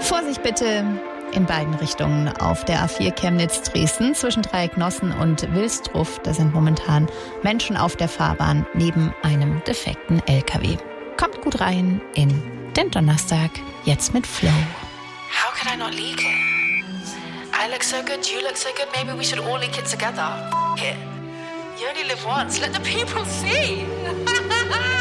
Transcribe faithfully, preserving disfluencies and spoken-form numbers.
Vorsicht bitte in beiden Richtungen auf der A vier Chemnitz-Dresden zwischen Dreiecknossen und Wilstruff. Da sind momentan Menschen auf der Fahrbahn neben einem defekten L K W. Kommt gut rein in den Donnerstag, jetzt mit Flow. How could I not leak it? I look so good, you look so good, maybe we should all leak it together. F- it. You only live once, let the people see.